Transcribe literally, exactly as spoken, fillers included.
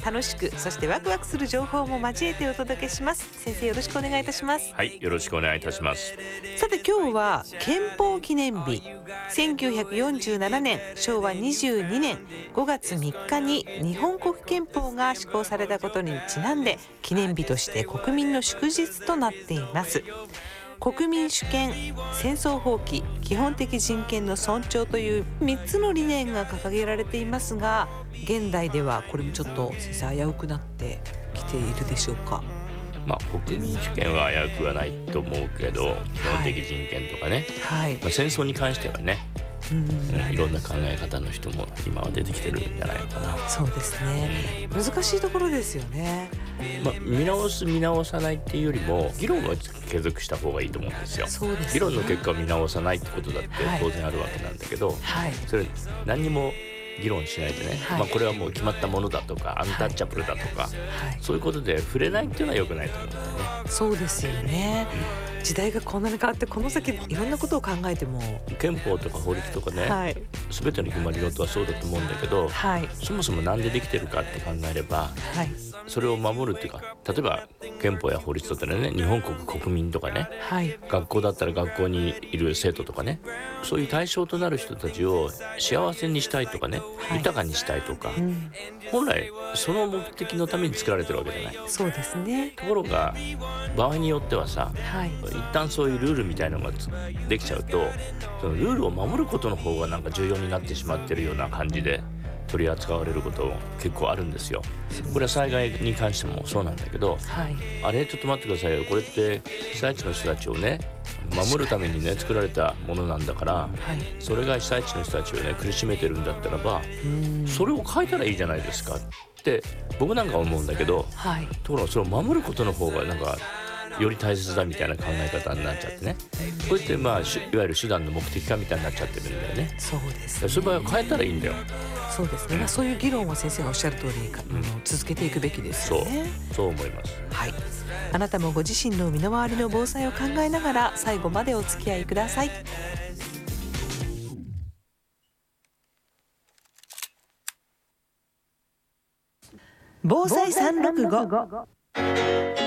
楽しくそしてワクワクする情報も交えてお届けします。先生よろしくお願いいたします。 はい、よろしくお願いいたします。 さて今日は憲法記念日、せんきゅうひゃくよんじゅうななねんしょうわにじゅうにねんごがつみっかに日本国憲法が施行されたことにちなんで記念日として国民の祝日となっています。国民主権、戦争放棄、基本的人権の尊重というみっつの理念が掲げられていますが、現代ではこれもちょっと先生危うくなってきているでしょうか。 まあ、国民主権は危うくはないと思うけど、基本的人権とかね、 はいまあ、戦争に関してはね、 うん、 いろんな考え方の人も今は出てきてるんじゃないかな。 そうですね、難しいところですよね。 まあ、見直す見直さないっていうよりも議論は継続した方がいいと思うんですよ。 そうですね、 議論の結果を見直さないってことだって当然あるわけなんだけど、 はい、 それ何にも議論しないでね、 はい、 まあ、これはもう決まったものだとかアンタッチャブルだとか、 はいはい、 そういうことで触れないっていうのは良くないと思うんだよね。 そうですよね、うん、時代がこんなに変わってこの先いろんなことを考えても憲法とか法律とかね、はい、全ての決まり事はそうだと思うんだけど、はい、そもそも何でできてるかって考えれば、はい、それを守るっていうか、例えば憲法や法律だったらね、日本国国民とかね、はい、学校だったら学校にいる生徒とかね、そういう対象となる人たちを幸せにしたいとかね、はい、豊かにしたいとか、うん、本来その目的のために作られてるわけじゃない。 そうですね。 ところが場合によってはさ、はい、一旦そういうルールみたいなのができちゃうと、そのルールを守ることの方がなんか重要になってしまってるような感じで取り扱われること結構あるんですよ。これは災害に関してもそうなんだけど、はい、あれちょっと待ってくださいよ、これって被災地の人たちをね守るためにね作られたものなんだから、はい、それが被災地の人たちをね苦しめてるんだったらば、それを変えたらいいじゃないですかって僕なんか思うんだけど、はい、ところがそれを守ることの方がなんかより大切だみたいな考え方になっちゃってね、こうやってまあいわゆる手段の目的化みたいになっちゃってるんだよね。 そうですね。 そういう場合は変えたらいいんだよ。 そうですね、まあ、そういう議論は先生がおっしゃる通り、うん、続けていくべきですよね。 そう、そう思います。 はい、あなたもご自身の身の回りの防災を考えながら最後までお付き合いください。防災さんろくご。